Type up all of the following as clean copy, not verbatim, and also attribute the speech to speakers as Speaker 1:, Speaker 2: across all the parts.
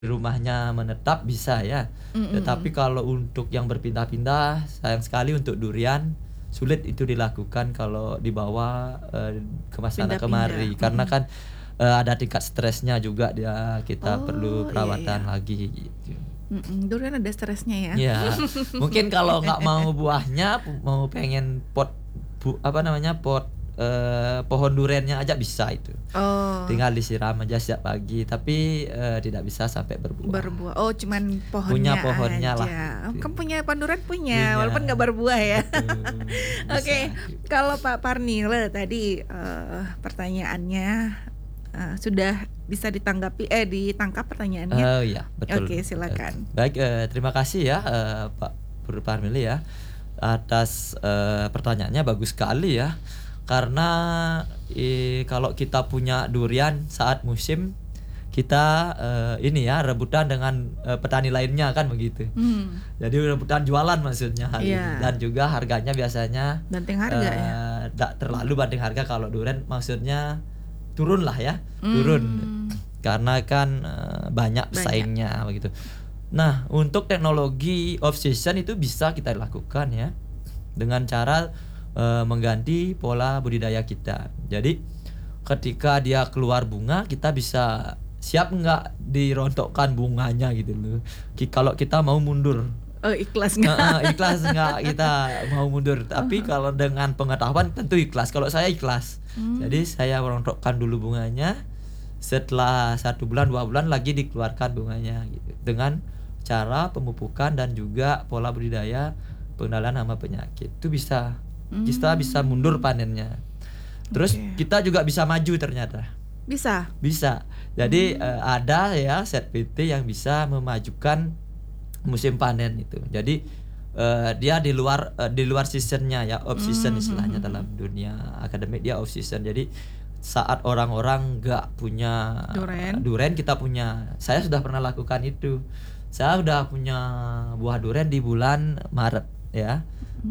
Speaker 1: rumahnya menetap bisa ya. Tetapi kalau untuk yang berpindah-pindah, sayang sekali untuk durian sulit itu dilakukan kalau dibawa ke sana
Speaker 2: Pindah-pindah,
Speaker 1: kemari karena kan ada tingkat stresnya juga dia kita perlu
Speaker 2: Oh, iya iya.
Speaker 1: perawatan lagi gitu.
Speaker 2: Durian ada stresnya ya?
Speaker 1: Iya, mungkin kalau nggak mau buahnya, mau pengen pot pohon duriannya aja bisa itu.
Speaker 2: Oh,
Speaker 1: Tinggal disiram aja setiap pagi, tapi tidak bisa sampai berbuah.
Speaker 2: berbuah. Oh, cuman
Speaker 1: Punya
Speaker 2: pohonnya
Speaker 1: pohonnya lah
Speaker 2: aja.
Speaker 1: gitu.
Speaker 2: Kamu punya pohon durian? Punya,
Speaker 1: Punya,
Speaker 2: walaupun nggak berbuah ya.
Speaker 1: betul, bisa
Speaker 2: Oke,
Speaker 1: gitu.
Speaker 2: kalau Pak Parnile tadi pertanyaannya sudah bisa ditangkap pertanyaannya?
Speaker 1: Oh iya, betul.
Speaker 2: Oke, silakan.
Speaker 1: Baik, terima kasih ya Pak Pur Parmili ya atas pertanyaannya bagus sekali ya. Karena kalau kita punya durian saat musim kita ini ya rebutan dengan petani lainnya kan begitu. Jadi rebutan jualan maksudnya hal ini
Speaker 2: Iya.
Speaker 1: dan juga harganya biasanya
Speaker 2: Banting harga ya?
Speaker 1: tidak terlalu banting harga kalau durian maksudnya turun lah ya, turun karena kan banyak pesaingnya begitu. Nah, untuk teknologi off season itu bisa kita lakukan ya dengan cara mengganti pola budidaya kita. Jadi ketika dia keluar bunga kita bisa siap nggak dirontokkan bunganya gitu loh. Kalau kita mau mundur.
Speaker 2: Oh, ikhlas nggak?
Speaker 1: Ikhlas nggak kita mau mundur. Tapi kalau dengan pengetahuan tentu ikhlas. Kalau saya ikhlas. Jadi saya merontokkan dulu bunganya. Setelah 1 bulan 2 bulan lagi dikeluarkan bunganya gitu. Dengan cara pemupukan dan juga pola budidaya pengenalan hama penyakit. Itu bisa. Kita bisa mundur panennya. Terus kita juga bisa maju ternyata. Bisa. Jadi ada ya set PT yang bisa memajukan musim panen itu. Jadi dia di luar seasonnya ya, off season istilahnya dalam dunia akademik dia off season. Jadi saat orang-orang nggak punya durian kita punya. Saya sudah pernah lakukan itu. Saya sudah punya buah durian di bulan Maret ya.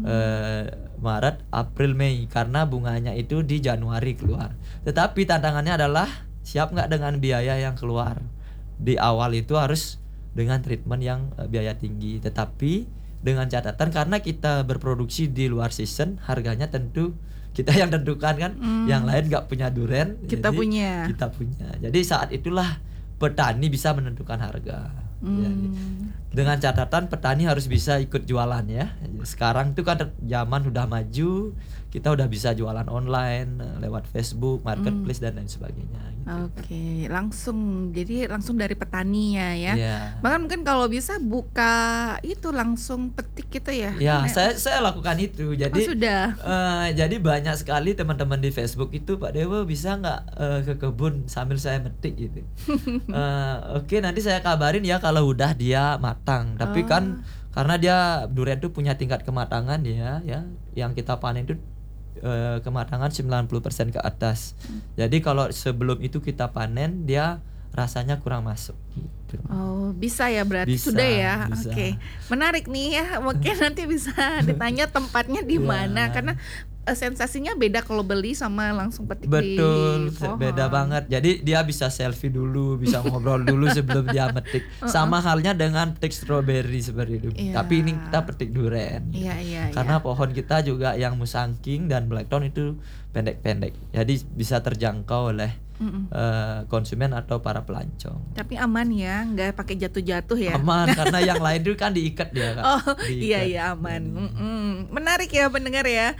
Speaker 1: Maret, April, Mei karena bunganya itu di Januari keluar. Tetapi tantangannya adalah siap nggak dengan biaya yang keluar. Di awal itu harus dengan treatment yang biaya tinggi. Tetapi dengan catatan karena kita berproduksi di luar season, harganya tentu kita yang tentukan kan. Yang lain nggak punya durian,
Speaker 2: Kita punya.
Speaker 1: Jadi saat itulah petani bisa menentukan harga. Jadi, dengan catatan petani harus bisa ikut jualan ya. Sekarang itu kan zaman udah maju, kita udah bisa jualan online lewat Facebook, marketplace dan lain sebagainya. Gitu.
Speaker 2: Oke, jadi langsung dari petaninya ya.
Speaker 1: Yeah.
Speaker 2: Bahkan mungkin kalau bisa buka itu langsung petik gitu ya.
Speaker 1: Ya, saya lakukan itu. Jadi
Speaker 2: sudah.
Speaker 1: Jadi banyak sekali teman-teman di Facebook itu Pak Dewo bisa nggak ke kebun sambil saya metik gitu. Oke, nanti saya kabarin ya kalau udah dia matang. Tapi kan karena dia durian itu punya tingkat kematangan ya, yang kita panen itu kematangan 90% ke atas. Jadi kalau sebelum itu kita panen dia rasanya kurang masuk gitu.
Speaker 2: Oh, bisa ya berarti
Speaker 1: Bisa,
Speaker 2: sudah ya.
Speaker 1: bisa.
Speaker 2: Oke. Menarik nih ya. Mungkin nanti bisa ditanya tempatnya di mana karena sensasinya beda kalau beli sama langsung petik
Speaker 1: Betul,
Speaker 2: di pohon.
Speaker 1: beda banget. Jadi dia bisa selfie dulu, bisa ngobrol dulu sebelum dia metik. Sama halnya dengan petik stroberi seperti itu.
Speaker 2: Iya.
Speaker 1: Tapi ini kita petik durian.
Speaker 2: Iya.
Speaker 1: Karena pohon kita juga yang musangking dan blackthorn itu pendek-pendek. Jadi bisa terjangkau oleh konsumen atau para pelancong.
Speaker 2: Tapi aman ya, nggak pakai jatuh-jatuh ya.
Speaker 1: Aman karena yang lain itu kan diikat dia kan.
Speaker 2: Oh iya aman. Menarik ya pendengar ya.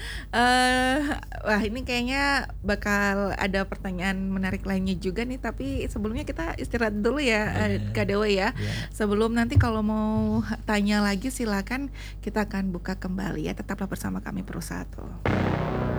Speaker 2: Wah ini kayaknya bakal ada pertanyaan menarik lainnya juga nih. Tapi sebelumnya kita istirahat dulu ya, Kak Dewo ya. Sebelum nanti kalau mau tanya lagi silakan kita akan buka kembali ya. Tetaplah bersama kami Pro 1.